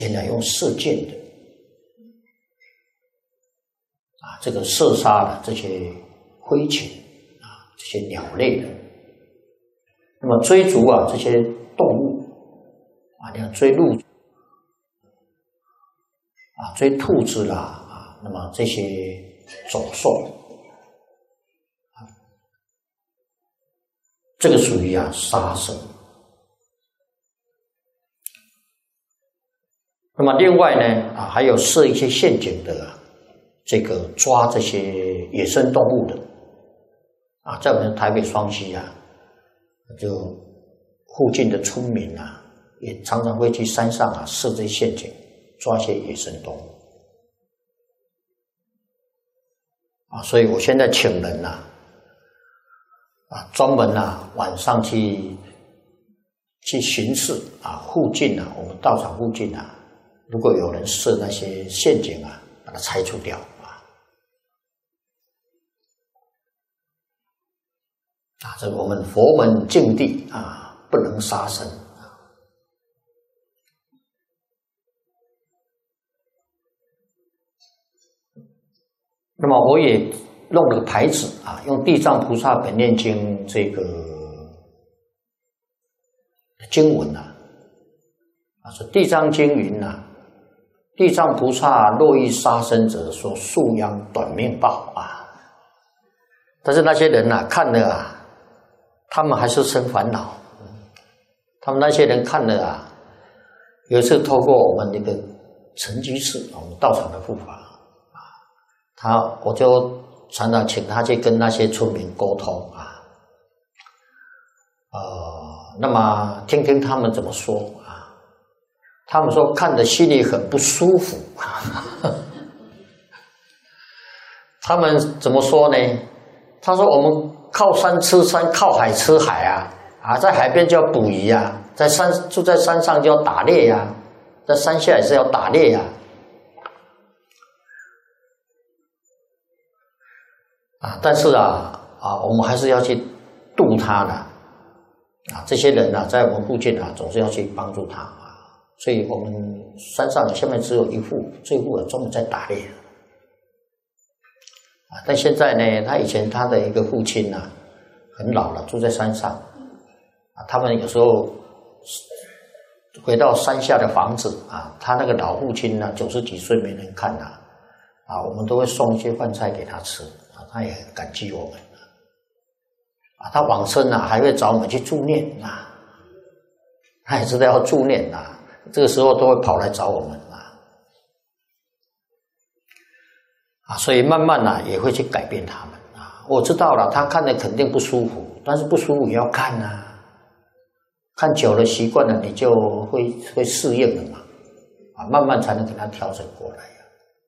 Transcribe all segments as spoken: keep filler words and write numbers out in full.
现在用射箭的啊，这个射杀了这些飞禽啊，这些鸟类的。那么追逐啊这些动物啊，你看追鹿啊，追兔子啦啊，那么这些走兽啊，这个属于啊杀生。那么另外呢啊，还有设一些陷阱的、啊，这个抓这些野生动物的啊，在我们台北双溪啊，就附近的村民啊，也常常会去山上啊设这些陷阱，抓一些野生动物啊。所以我现在请人呐啊，专门啊晚上去去巡视啊，附近啊，我们道场附近啊。如果有人设那些陷阱啊，把它拆除掉啊！啊，这个我们佛门净地啊，不能杀生啊。那么我也弄了个牌子啊，用《地藏菩萨本愿经》这个经文啊，啊说《地藏经》云呐、啊。地藏菩萨若欲杀生者，说树殃短命报啊！但是那些人啊，看了啊，他们还是生烦恼。他们那些人看了啊，有一次透过我们那个陈居士，我们道场的护法啊，他我就常常请他去跟那些村民沟通啊，呃，那么听听他们怎么说。他们说看着心里很不舒服，他们怎么说呢？他说我们靠山吃山，靠海吃海啊，啊，在海边就要捕鱼啊，在山住在山上就要打猎呀、啊，在山下也是要打猎呀、啊，啊，但是啊啊，我们还是要去度他的啊，这些人啊，在我们附近啊，总是要去帮助他。所以我们山上下面只有一户，这一户啊专门在打猎啊。但现在呢，他以前他的一个父亲呐、啊，很老了，住在山上啊。他们有时候回到山下的房子啊，他那个老父亲呢、啊，九十几岁没人看呐、啊，啊，我们都会送一些饭菜给他吃啊，他也很感激我们啊。他往生啊，还会找我们去助念啊，他也知道要助念啊。这个时候都会跑来找我们啊，啊，所以慢慢啊也会去改变他们啊。我知道了，他看的肯定不舒服，但是不舒服也要看啊，看久了习惯了，你就会会适应了嘛，啊，慢慢才能给他调整过来呀、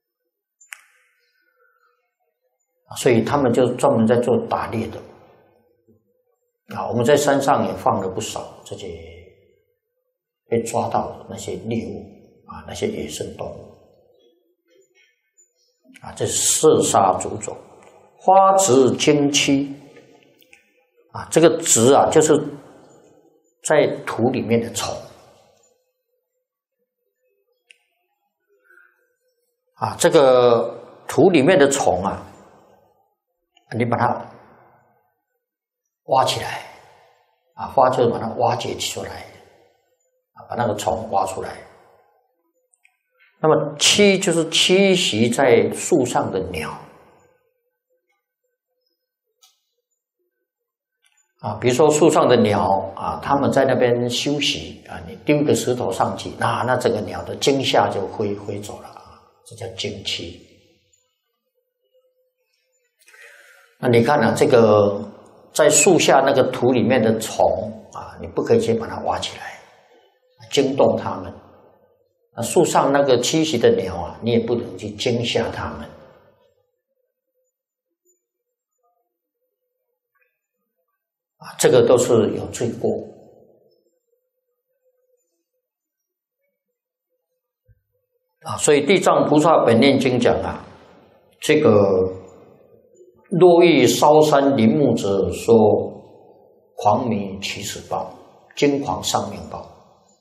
啊。所以他们就专门在做打猎的啊，我们在山上也放了不少这些。被抓到的那些猎物啊，那些野生动物啊，这是射杀诸种，花殖精期啊，这个殖啊，就是在土里面的虫啊，这个土里面的虫啊，你把它挖起来啊，花就是把它挖掘出来。啊，把那个虫挖出来。那么栖就是栖息在树上的鸟啊，比如说树上的鸟啊，它们在那边休息啊，你丢个石头上去，那那整个鸟的惊吓就飞飞走了啊，这叫惊栖。那你看啊，这个在树下那个土里面的虫啊，你不可以去把它挖起来。惊动它们，那树上那个栖息的鸟啊，你也不能去惊吓它们啊，这个都是有罪过啊。所以《地藏菩萨本愿经》讲啊，这个若欲烧山林木者，说狂迷起此报，惊狂丧命报。